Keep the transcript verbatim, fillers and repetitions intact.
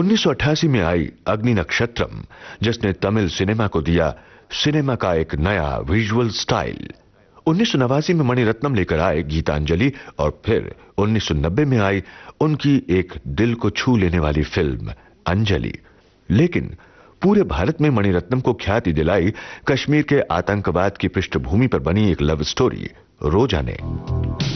उन्नीस सौ अट्ठासी में आई अग्नि नक्षत्रम, जिसने तमिल सिनेमा को दिया सिनेमा का एक नया विजुअल स्टाइल। उन्नीस सौ नवासी में मणिरत्नम लेकर आए गीतांजलि, और फिर उन्नीस सौ नब्बे में आई उनकी एक दिल को छू लेने वाली फिल्म अंजलि। लेकिन पूरे भारत में मणिरत्नम को ख्याति दिलाई कश्मीर के आतंकवाद की पृष्ठभूमि पर बनी एक लव स्टोरी रोजा ने।